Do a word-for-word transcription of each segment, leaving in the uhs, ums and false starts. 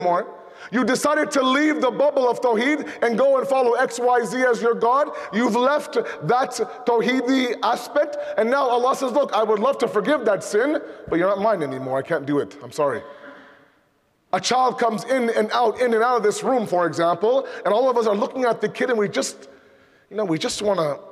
anymore. You decided to leave the bubble of Tawheed and go and follow X Y Z as your God. You've left that Tawheedi aspect, and now Allah says, look, I would love to forgive that sin, but you're not mine anymore. I can't do it. I'm sorry. A child comes in and out, in and out of this room, for example, and all of us are looking at the kid and we just, you know, we just want to,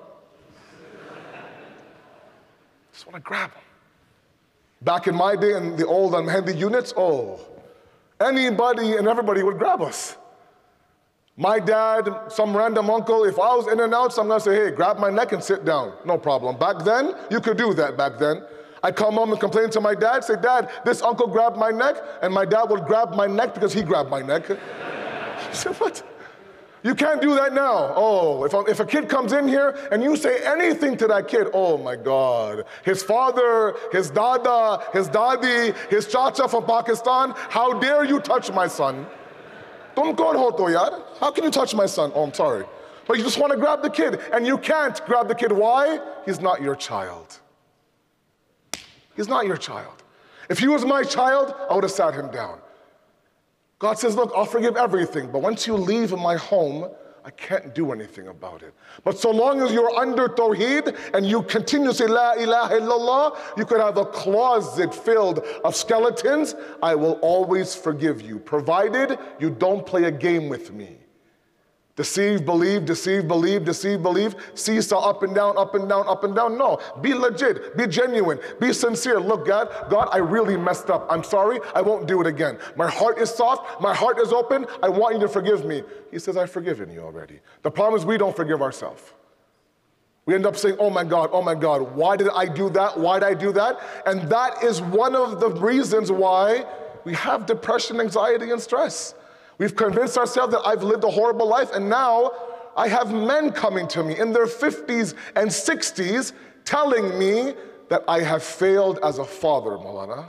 just want to grab him. Back in my day in the old Al-Mahdi units, oh, anybody and everybody would grab us. My dad, some random uncle, if I was in and out, I'm gonna say, hey, grab my neck and sit down. No problem. Back then, you could do that back then. I'd come home and complain to my dad, say, Dad, this uncle grabbed my neck, and my dad would grab my neck because he grabbed my neck. I said, what? You can't do that now. Oh, if a, if a kid comes in here and you say anything to that kid, oh my God. His father, his dada, his dadi, his chacha from Pakistan, how dare you touch my son? Tum kaun ho to yaar? How can you touch my son? Oh, I'm sorry. But you just want to grab the kid, and you can't grab the kid. Why? He's not your child. He's not your child. If he was my child, I would have sat him down. God says, look, I'll forgive everything, but once you leave my home, I can't do anything about it. But so long as you're under Tawheed and you continue to say, La ilaha illallah, you could have a closet filled of skeletons, I will always forgive you, provided you don't play a game with me. Deceive, believe, deceive, believe, deceive, believe, seesaw up and down, up and down, up and down. No, be legit, be genuine, be sincere. Look, God, God, I really messed up. I'm sorry, I won't do it again. My heart is soft, my heart is open, I want you to forgive me. He says, I've forgiven you already. The problem is we don't forgive ourselves. We end up saying, oh my God, oh my God, why did I do that? Why did I do that? And that is one of the reasons why we have depression, anxiety, and stress. We've convinced ourselves that I've lived a horrible life, and now I have men coming to me in their fifties and sixties telling me that I have failed as a father, Maulana.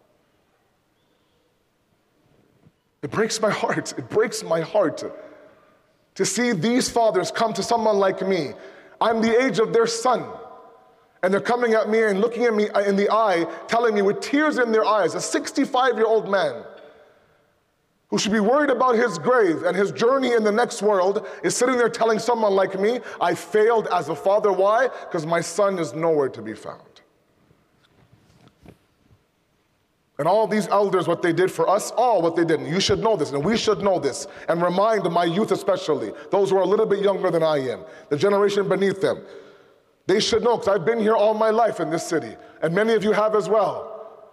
It breaks my heart. It breaks my heart to see these fathers come to someone like me. I'm the age of their son, and they're coming at me and looking at me in the eye, telling me with tears in their eyes, a sixty-five-year-old man who should be worried about his grave and his journey in the next world is sitting there telling someone like me, I failed as a father. Why? Because my son is nowhere to be found. And all these elders, what they did for us, all what they did, and you should know this, and we should know this, and remind my youth especially, those who are a little bit younger than I am, the generation beneath them, they should know, because I've been here all my life in this city, and many of you have as well.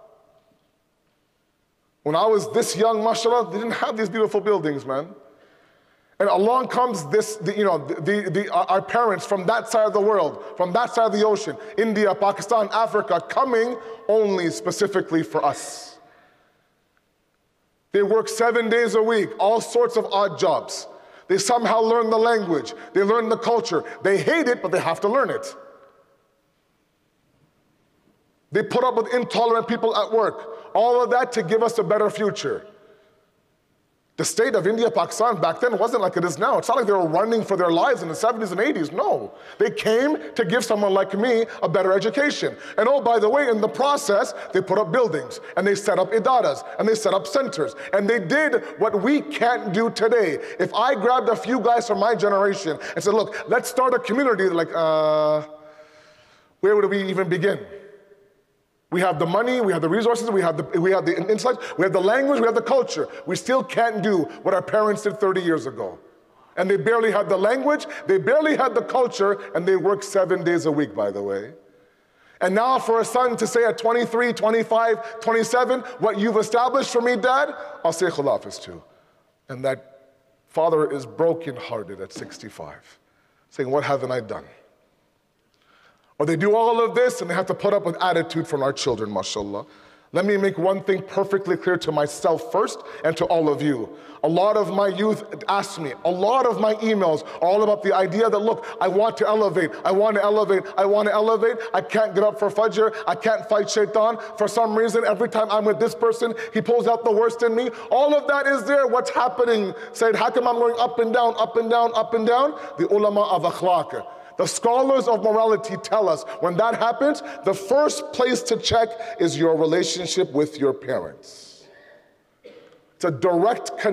When I was this young, mashallah, they didn't have these beautiful buildings, man. And along comes this, the, you know, the, the, our parents from that side of the world, from that side of the ocean, India, Pakistan, Africa, coming only specifically for us. They work seven days a week, all sorts of odd jobs. They somehow learn the language, they learn the culture. They hate it, but they have to learn it. They put up with intolerant people at work. All of that to give us a better future. The state of India, Pakistan back then wasn't like it is now. It's not like they were running for their lives in the seventies and eighties. No, they came to give someone like me a better education. And oh, by the way, in the process, they put up buildings and they set up idaras and they set up centers. And they did what we can't do today. If I grabbed a few guys from my generation and said, look, let's start a community, they're like, uh, where would we even begin? We have the money, we have the resources, we have the, we have the insight, we have the language, we have the culture. We still can't do what our parents did thirty years ago. And they barely had the language, they barely had the culture, and they work seven days a week, by the way. And now for a son to say at twenty-three, twenty-five, twenty-seven, what you've established for me, Dad, I'll say khulafis too. And that father is brokenhearted at sixty-five, saying, what haven't I done? Or they do all of this and they have to put up with attitude from our children, mashallah. Let me make one thing perfectly clear to myself first and to all of you. A lot of my youth ask me, a lot of my emails are all about the idea that, look, I want to elevate, I want to elevate, I want to elevate, I can't get up for Fajr, I can't fight shaitan. For some reason, every time I'm with this person, he pulls out the worst in me. All of that is there. What's happening? Said, how come I'm going up and down, up and down, up and down? The ulama of akhlaq. The scholars of morality tell us when that happens, the first place to check is your relationship with your parents. It's a direct connection.